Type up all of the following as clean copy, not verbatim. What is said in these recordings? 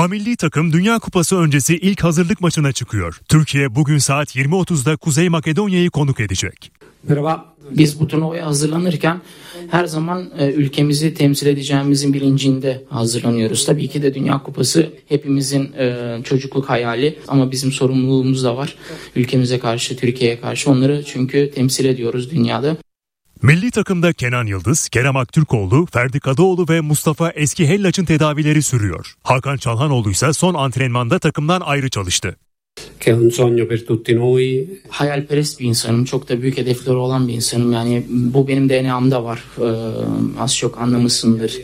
A-Milli takım Dünya Kupası öncesi ilk hazırlık maçına çıkıyor. Türkiye bugün saat 20.30'da Kuzey Makedonya'yı konuk edecek. Merhaba. Biz bu turnuvaya hazırlanırken her zaman ülkemizi temsil edeceğimizin bilincinde hazırlanıyoruz. Tabii ki de Dünya Kupası hepimizin çocukluk hayali ama bizim sorumluluğumuz da var. Ülkemize karşı, Türkiye'ye karşı onları çünkü temsil ediyoruz dünyada. Milli takımda Kenan Yıldız, Kerem Aktürkoğlu, Ferdi Kadıoğlu ve Mustafa Eski Hellaç'ın tedavileri sürüyor. Hakan Çalhanoğlu ise son antrenmanda takımdan ayrı çalıştı. Hayalperest bir insanım. Çok da büyük hedefleri olan bir insanım. Yani bu benim DNA'mda var. Az çok anlamışsınızdır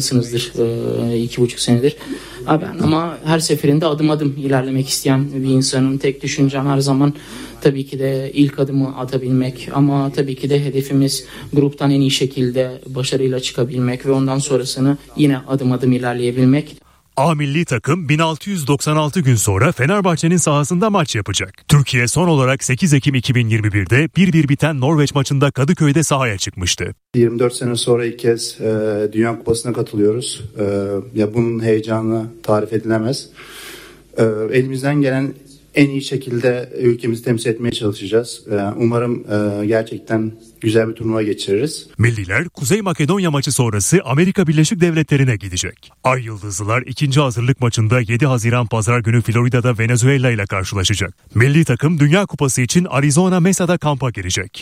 2,5 senedir. Ama her seferinde adım adım ilerlemek isteyen bir insanım. Tek düşüncem her zaman tabii ki de ilk adımı atabilmek. Ama tabii ki de hedefimiz gruptan en iyi şekilde başarıyla çıkabilmek ve ondan sonrasını yine adım adım ilerleyebilmek. A-Milli takım 1696 gün sonra Fenerbahçe'nin sahasında maç yapacak. Türkiye son olarak 8 Ekim 2021'de 1-1 biten Norveç maçında Kadıköy'de sahaya çıkmıştı. 24 sene sonra ilk kez Dünya Kupası'na katılıyoruz. Ya bunun heyecanı tarif edilemez. Elimizden gelen en iyi şekilde ülkemizi temsil etmeye çalışacağız. Umarım gerçekten güzel bir turnuva geçiririz. Milliler Kuzey Makedonya maçı sonrası Amerika Birleşik Devletleri'ne gidecek. Ay Yıldızlılar ikinci hazırlık maçında 7 Haziran Pazar günü Florida'da Venezuela ile karşılaşacak. Milli takım Dünya Kupası için Arizona Mesa'da kampa girecek.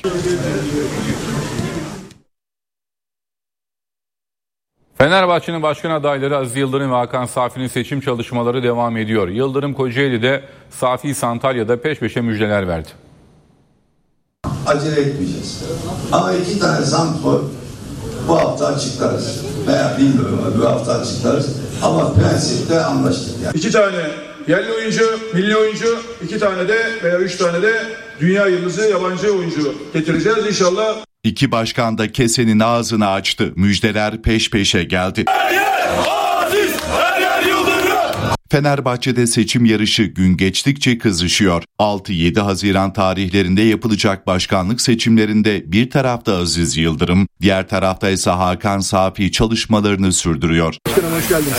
Fenerbahçe'nin başkan adayları Aziz Yıldırım ve Hakan Safi'nin seçim çalışmaları devam ediyor. Yıldırım Kocaeli'de, Safi Antalya'da peş peşe müjdeler verdi. Acele etmeyeceğiz. Ama 2 tane santrfor bu hafta açıklarız. Veya bilmiyorum bu hafta açıklarız. Ama prensipte anlaştık yani. 2 tane yerli oyuncu, milli oyuncu, 2 tane de veya 3 tane de dünya yıldızı yabancı oyuncu getireceğiz inşallah. İki başkan da kesenin ağzını açtı. Müjdeler peş peşe geldi. Fenerbahçe'de seçim yarışı gün geçtikçe kızışıyor. 6-7 Haziran tarihlerinde yapılacak başkanlık seçimlerinde bir tarafta Aziz Yıldırım, diğer tarafta ise Hakan Safi çalışmalarını sürdürüyor. Hoş geldiniz.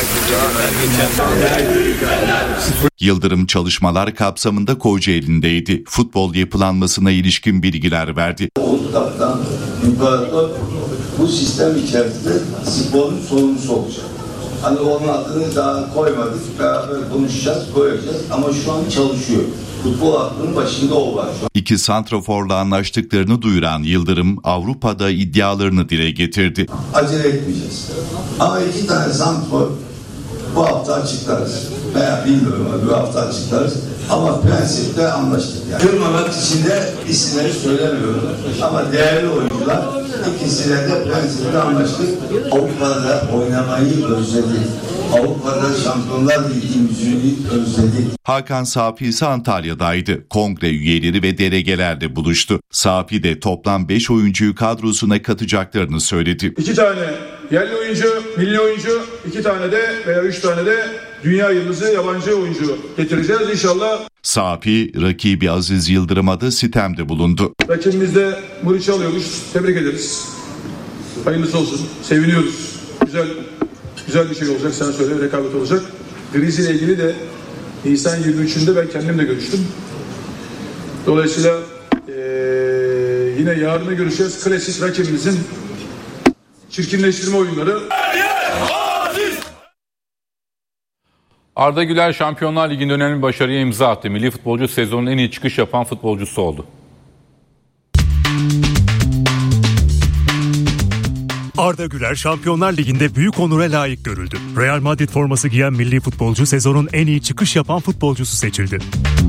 Yıldırım çalışmalar kapsamında Kocaeli'ndeydi. Futbol yapılanmasına ilişkin bilgiler verdi. Kaptan, imparator bu sistem içerisinde sporun sorumlusu olacak. Hani onun adını daha koymadık, beraber konuşacağız, koyacağız ama şu an çalışıyor. Futbol aklının başında o var şu an. İki santraforla anlaştıklarını duyuran Yıldırım, Avrupa'da iddialarını dile getirdi. Acele etmeyeceğiz. Ama 2 tane santrafor bu hafta açıklarız. Veya bilmiyorum bu hafta açıklarız. Ama prensipte anlaştık yani. Kırmamak için de isimleri söylemiyorum. Ama değerli oyuncular ikisiyle de prensipte anlaştık. Avrupa'da oynamayı özledik. Avrupa'da Şampiyonlar Ligi'ni özledik. Hakan Safi ise Antalya'daydı. Kongre üyeleri ve delegelerle buluştu. Safi de toplam 5 oyuncuyu kadrosuna katacaklarını söyledi. 2 tane yerli oyuncu, milli oyuncu, 2 tane de veya 3 tane de dünya yıldızı yabancı oyuncu getireceğiz inşallah. Safi, rakibi Aziz Yıldırım'a da sitemde bulundu. Rakibimizde Muriç'i alıyormuş. Tebrik ederiz. Hayırlısı olsun. Seviniyoruz. Güzel bir şey olacak. Sen söyle, rekabet olacak. Griz ile ilgili de Nisan 23'ünde ben kendim de görüştüm. Dolayısıyla yine yarına görüşeceğiz. Klasik rakibimizin çirkinleştirme oyunları. Arda Güler Şampiyonlar Ligi'nde önemli bir başarıya imza attı. Milli futbolcu sezonun en iyi çıkış yapan futbolcusu oldu. Arda Güler Şampiyonlar Ligi'nde büyük onura layık görüldü. Real Madrid forması giyen milli futbolcu sezonun en iyi çıkış yapan futbolcusu seçildi.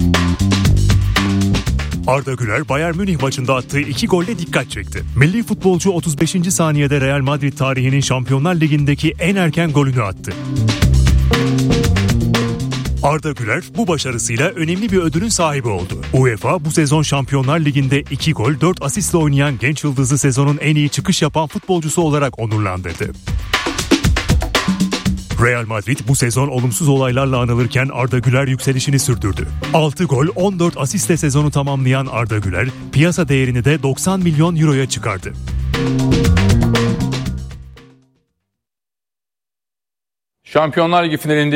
Arda Güler Bayern Münih maçında attığı 2 golle dikkat çekti. Milli futbolcu 35. saniyede Real Madrid tarihinin Şampiyonlar Ligi'ndeki en erken golünü attı. Arda Güler bu başarısıyla önemli bir ödülün sahibi oldu. UEFA bu sezon Şampiyonlar Ligi'nde 2 gol 4 asistle oynayan genç yıldızı sezonun en iyi çıkış yapan futbolcusu olarak onurlandırdı. Real Madrid bu sezon olumsuz olaylarla anılırken Arda Güler yükselişini sürdürdü. 6 gol 14 asistle sezonu tamamlayan Arda Güler piyasa değerini de 90 milyon euroya çıkardı. Şampiyonlar Ligi finalinde